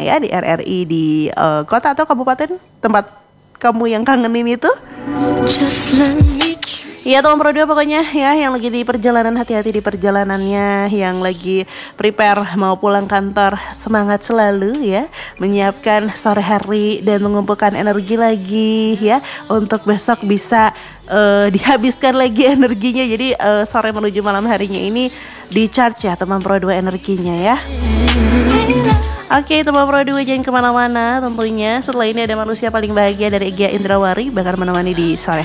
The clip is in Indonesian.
ya di RRI di kota atau kabupaten tempat kamu yang kangenin itu. Iya teman Pro 2 pokoknya ya, yang lagi di perjalanan hati-hati di perjalanannya, yang lagi prepare mau pulang kantor semangat selalu ya, menyiapkan sore hari dan mengumpulkan energi lagi ya untuk besok bisa dihabiskan lagi energinya. Jadi sore menuju malam harinya ini di charge ya teman Pro 2 energinya ya. Oke teman Pro 2 jangan kemana-mana tentunya. Setelah ini ada manusia paling bahagia dari Gia Indrawari bakal menemani di sore